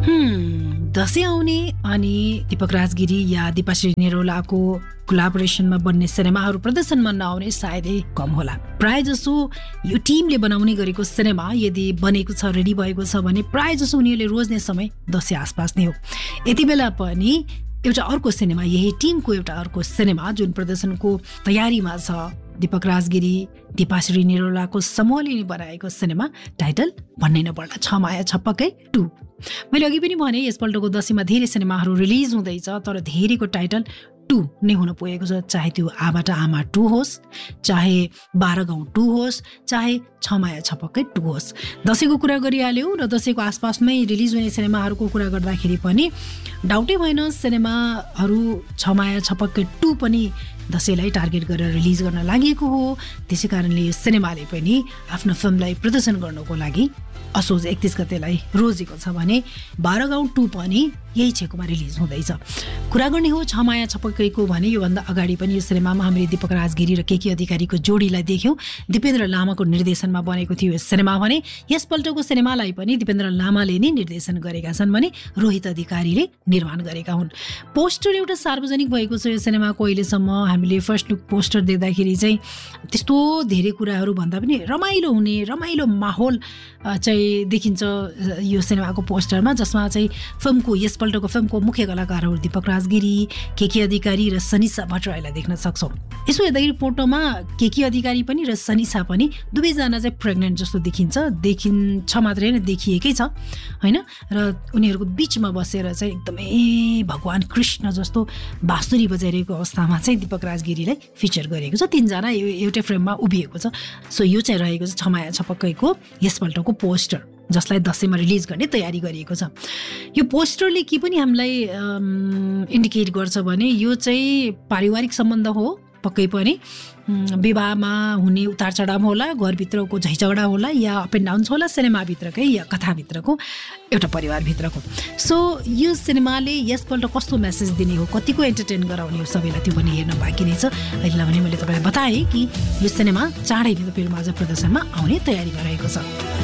दसैँ आउने अनि दीपक राजगिरी या दीपाश्री निरौलाको कोलाबोरेसनमा बन्ने सिनेमाहरू प्रदर्शनमा नआउने सायदै कम होला। प्राय जसो यो टिमले बनाउने गरेको सिनेमा यदि बनेको छ, रेडी भएको छ भने प्राय जसो उनीहरूले रोज्ने समय दसैँ आसपास नै हो। यति बेला पनि एउटा अर्को सिनेमा, यही टिमको एउटा अर्को सिनेमा जुन प्रदर्शनको तयारीमा छ, दीपक राजगिरी दीपाश्री निरौलाको समूहले बनाएको सिनेमा, टाइटल भन्नै नपर्ला, छ माया छ पक्कै 2। मैले अघि पनि भने यसपल्टको दशैंमा धेरै सिनेमाहरू रिलिज हुँदैछ, तर धेरैको टाइटल 2 नै हुन पुगेको छ। चाहे त्यो आबाट आमा 2 होस्, चाहे 12 गाउँ 2 होस्, चाहे छ माया छ पक्कै 2 होस्। दशैंको कुरा गरिहाल्यौँ र दशैंको आसपासमै रिलिज हुने सिनेमाहरूको कुरा गर्दाखेरि पनि डाउटै भएन, सिनेमाहरू छ माया छ पक्कै 2 पनि दशैंलाई टार्गेट गरेर रिलिज गर्न लागेको हो। त्यसै कारणले यो सिनेमाले पनि आफ्नो फिल्मलाई प्रदर्शन गर्नको लागि असोज 31 गतेलाई रोजेको छ भने 12 गाउँ 2 पनि यही छेकमा रिलिज हुँदैछ। कुरा गर्ने हो छ माया छ पक्कैको भने योभन्दा अगाडि पनि यो सिनेमामा हामीले दीपक राजगिरी र केके अधिकारीको जोडीलाई देख्यौँ। दिपेन्द्र लामाको निर्देशनमा बनेको थियो यो सिनेमा भने यसपल्टको सिनेमालाई पनि दिपेन्द्र लामाले नै निर्देशन गरेका छन् भने रोहित अधिकारीले निर्माण गरेका हुन्। पोस्टर एउटा सार्वजनिक भएको छ यो सिनेमाको। अहिलेसम्म हामीले फर्स्ट लुक पोस्टर देख्दाखेरि चाहिँ त्यस्तो धेरै कुराहरू भन्दा पनि रमाइलो हुने, रमाइलो माहौल चाहिँ देखिन्छ यो सिनेमाको पोस्टरमा, जसमा चाहिँ यसपल्टको फिल्मको मुख्य कलाकारहरू दीपक राजगिरी, केके अधिकारी र सनिसा भट्टराईलाई देख्न सक्छौँ। यसो हेर्दाखेरि फोटोमा केके अधिकारी पनि र सनिसा पनि दुवैजना चाहिँ प्रेग्नेन्ट जस्तो देखिन्छ मात्रै होइन, देखिएकै छ होइन। र उनीहरूको बिचमा बसेर चाहिँ एकदमै भगवान कृष्ण जस्तो बाँसुरी बजाइरहेको अवस्थामा चाहिँ दीपक राजगिरीलाई फिचर गरिएको छ। 3 जना एउटै फ्रेममा उभिएको छ। सो यो चाहिँ रहेको छ माया छ पक्कैको यसपल्टको पोस्टर, जसलाई दशैंमा रिलिज गर्ने तयारी गरिएको छ। यो पोस्टरले के पनि हामीलाई इन्डिकेट गर्छ भने यो चाहिँ पारिवारिक सम्बन्ध हो पक्कै पनि। विवाहमा हुने उतार चढाव होला, घरभित्रको झैझगडा होला, या अप एन्ड डाउन्स होला, सिनेमाभित्रकै या कथाभित्रको एउटा परिवारभित्रको। सो यो सिनेमाले यसपल्ट कस्तो मेसेज दिने हो, कतिको एन्टरटेन गराउने हो, सबैलाई त्यो पनि हेर्न बाँकी नै छ। अहिलेलाई भने मैले तपाईँलाई बताएँ कि यो सिनेमा चाँडै नै तपाईँहरू माझ प्रदर्शनमा आउने तयारीमा रहेको छ।